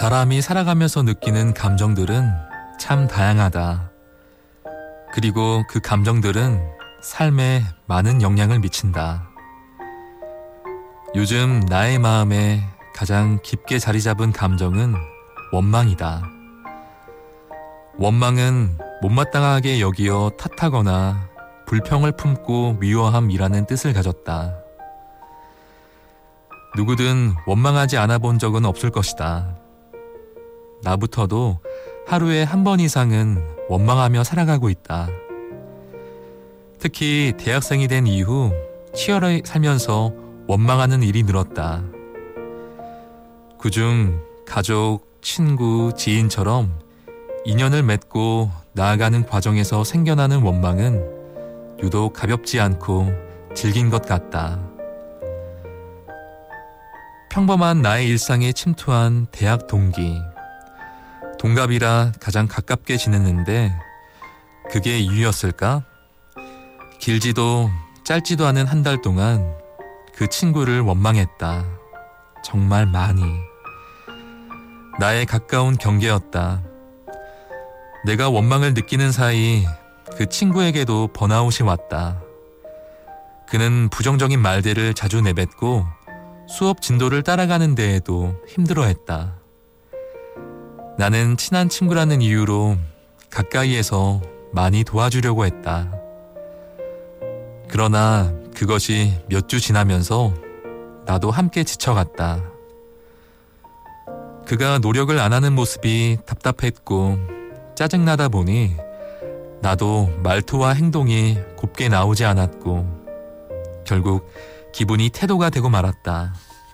사람이 살아가면서 느끼는 감정들은 참 다양하다. 그리고 그 감정들은 삶에 많은 영향을 미친다. 요즘 나의 마음에 가장 깊게 자리 잡은 감정은 원망이다. 원망은 못마땅하게 여기어 탓하거나 불평을 품고 미워함이라는 뜻을 가졌다. 누구든 원망하지 않아 본 적은 없을 것이다. 나부터도 하루에 한 번 이상은 원망하며 살아가고 있다. 특히 대학생이 된 이후 치열하게 살면서 원망하는 일이 늘었다. 그중 가족, 친구, 지인처럼 인연을 맺고 나아가는 과정에서 생겨나는 원망은 유독 가볍지 않고 질긴 것 같다. 평범한 나의 일상에 침투한 대학 동기. 동갑이라 가장 가깝게 지냈는데 그게 이유였을까? 길지도 짧지도 않은 한 달 동안 그 친구를 원망했다. 정말 많이. 나의 가까운 경계였다. 내가 원망을 느끼는 사이 그 친구에게도 번아웃이 왔다. 그는 부정적인 말들을 자주 내뱉고 수업 진도를 따라가는 데에도 힘들어했다. 나는 친한 친구라는 이유로 가까이에서 많이 도와주려고 했다. 그러나 그것이 몇 주 지나면서 나도 함께 지쳐갔다. 그가 노력을 안 하는 모습이 답답했고 짜증나다 보니 나도 말투와 행동이 곱게 나오지 않았고 결국 기분이 태도가 되고 말았다.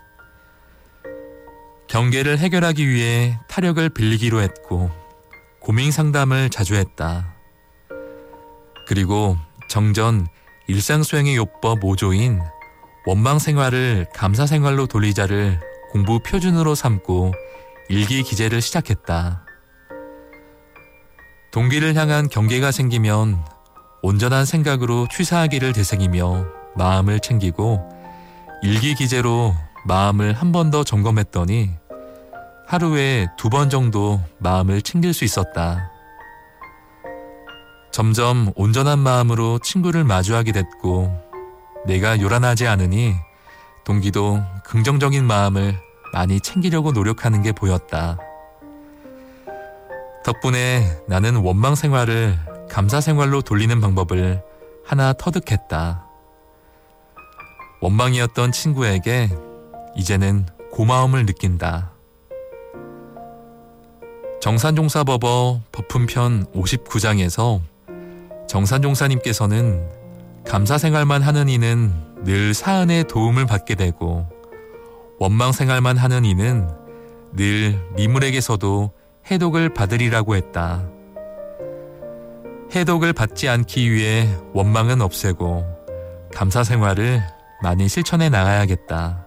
경계를 해결하기 위해 타력을 빌리기로 했고 고민 상담을 자주 했다. 그리고 정전 일상수행의 요법 5조인 원망생활을 감사생활로 돌리자를 공부 표준으로 삼고 일기 기재를 시작했다. 동기를 향한 경계가 생기면 온전한 생각으로 취사하기를 되새기며 마음을 챙기고 일기 기재로 마음을 한 번 더 점검했더니 하루에 2번 정도 마음을 챙길 수 있었다. 점점 온전한 마음으로 친구를 마주하게 됐고 내가 요란하지 않으니 동기도 긍정적인 마음을 많이 챙기려고 노력하는 게 보였다. 덕분에 나는 원망 생활을 감사 생활로 돌리는 방법을 하나 터득했다. 원망이었던 친구에게 이제는 고마움을 느낀다. 정산종사법어 법훈편 59장에서 정산종사님께서는 감사생활만 하는 이는 늘 사은의 도움을 받게 되고 원망생활만 하는 이는 늘 미물에게서도 해독을 받으리라고 했다. 해독을 받지 않기 위해 원망은 없애고 감사생활을 많이 실천해 나가야겠다.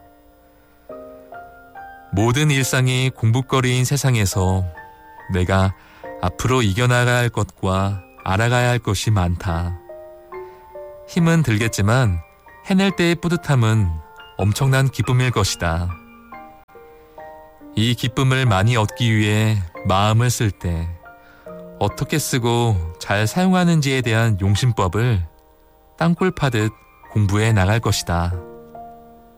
모든 일상이 공부거리인 세상에서 내가 앞으로 이겨나가야 할 것과 알아가야 할 것이 많다. 힘은 들겠지만 해낼 때의 뿌듯함은 엄청난 기쁨일 것이다. 이 기쁨을 많이 얻기 위해 마음을 쓸 때 어떻게 쓰고 잘 사용하는지에 대한 용심법을 땅굴 파듯 공부해 나갈 것이다.